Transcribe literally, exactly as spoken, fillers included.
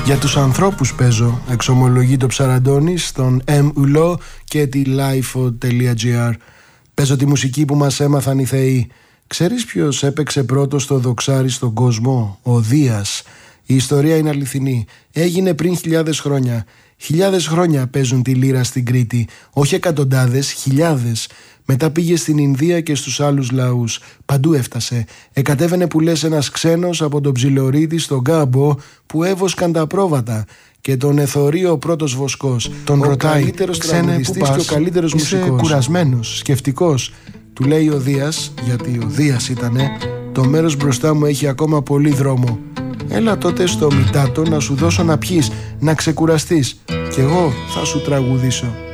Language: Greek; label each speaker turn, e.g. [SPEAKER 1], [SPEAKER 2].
[SPEAKER 1] Για τους ανθρώπους παίζω, εξομολογεί το Ψαραντώνης στον M-Ulo και τη lifeo τελεία gr. Παίζω τη μουσική που μας έμαθαν οι θεοί. Ξέρεις ποιος έπαιξε πρώτος το δοξάρι στον κόσμο? Ο Δίας. Η ιστορία είναι αληθινή. Έγινε πριν χιλιάδες χρόνια. Χιλιάδες χρόνια παίζουν τη λύρα στην Κρήτη. Όχι εκατοντάδες, χιλιάδες. Μετά πήγε στην Ινδία και στους άλλους λαούς. Παντού έφτασε. Εκατέβαινε που λες ένας ξένος από τον Ψιλορίδη στον Κάμπο που έβοσκαν τα πρόβατα. Και τον εθωρεί ο πρώτος βοσκός. Τον ο ρωτάει, ξένε που πας? Και ο καλύτερος είσαι μουσικός. Κουρασμένος, σκεφτικός. Του λέει ο Δίας, γιατί ο Δίας ήτανε, το μέρος μπροστά μου έχει ακόμα πολύ δρόμο. Έλα τότε στο Μητάτο να σου δώσω να πιείς, να ξεκουραστείς. Κι εγώ θα σου τραγουδήσω.